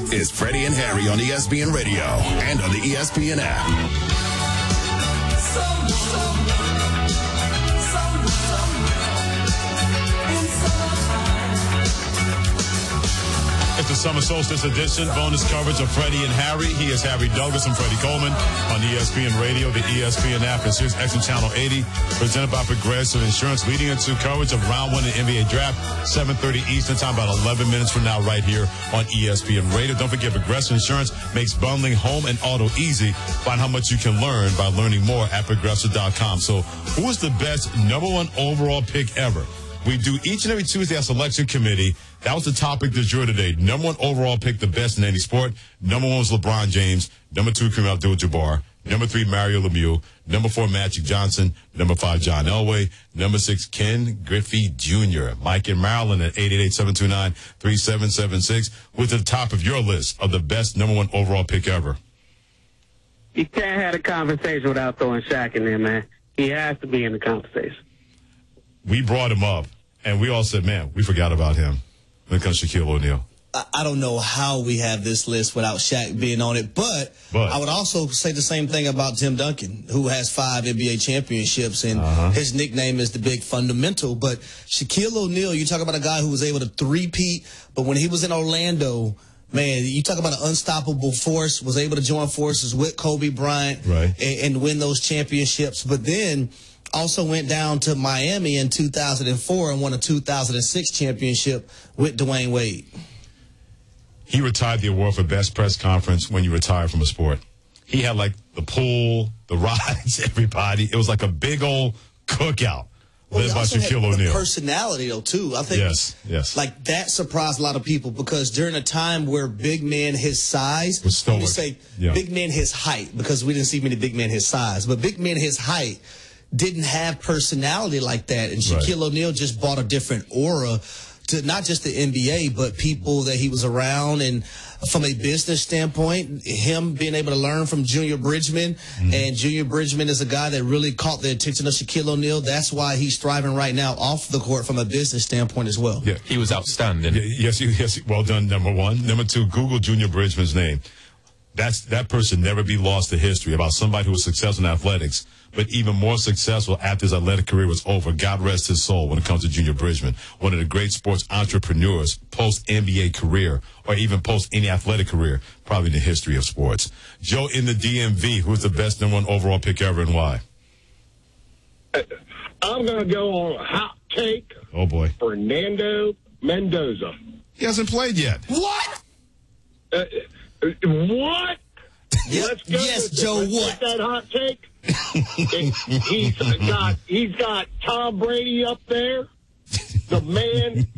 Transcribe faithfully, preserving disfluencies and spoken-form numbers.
is Freddie and Harry on E S P N Radio and on the E S P N app. It's the Summer Solstice edition, bonus coverage of Freddie and Harry. He is Harry Douglas and Freddie Coleman on E S P N Radio, the E S P N app, and Sirius X M Channel eighty, presented by Progressive Insurance, leading into coverage of round one in the N B A draft, seven thirty Eastern time, about eleven minutes from now, right here on E S P N Radio. Don't forget, Progressive Insurance makes bundling home and auto easy. Find how much you can learn by learning more at Progressive dot com. So, who is the best number one overall pick ever? We do each and every Tuesday a selection committee. That was the topic du jour today. Number one overall pick, the best in any sport. Number one was LeBron James. Number two, Kareem Abdul-Jabbar. Number three, Mario Lemieux. Number four, Magic Johnson. Number five, John Elway. Number six, Ken Griffey Junior Mike in Maryland at eight eight eight, seven two nine, three seven seven six. With the top of your list of the best number one overall pick ever. You can't have a conversation without throwing Shaq in there, man. He has to be in the conversation. We brought him up, and we all said, man, we forgot about him when it comes to Shaquille O'Neal. I don't know how we have this list without Shaq being on it, but, but I would also say the same thing about Tim Duncan, who has five N B A championships, and uh-huh. his nickname is the Big Fundamental. But Shaquille O'Neal, you talk about a guy who was able to three-peat, but when he was in Orlando, man, you talk about an unstoppable force, was able to join forces with Kobe Bryant right. and, and win those championships. But then also went down to Miami in two thousand four and won a two thousand six championship with Dwayne Wade. He retired the award for best press conference when you retire from a sport. He had like the pool, the rides, everybody. It was like a big old cookout well, led by also Shaquille had O'Neal. The personality, though, too. I think yes, yes. like that surprised a lot of people because during a time where big men his size, was let me say yeah. big men his height, because we didn't see many big men his size, but big men his height didn't have personality like that. And Shaquille right. O'Neal just brought a different aura to not just the N B A, but people that he was around. And from a business standpoint, him being able to learn from Junior Bridgman, mm-hmm. and Junior Bridgman is a guy that really caught the attention of Shaquille O'Neal. That's why he's thriving right now off the court from a business standpoint as well. Yeah, he was outstanding. Yeah, yes, yes. Well done, number one. Number two, Google Junior Bridgman's name. That's that person never be lost to history about somebody who was successful in athletics, but even more successful after his athletic career was over. God rest his soul when it comes to Junior Bridgman, one of the great sports entrepreneurs post-N B A career or even post any athletic career, probably in the history of sports. Joe in the D M V, who's the best number one overall pick ever and why? I'm going to go on a hot take. Oh, boy. Fernando Mendoza. He hasn't played yet. What? Uh, what? Yep. Let's go yes, with Joe, Let's what? That hot take. he's got he's got Tom Brady up there, the man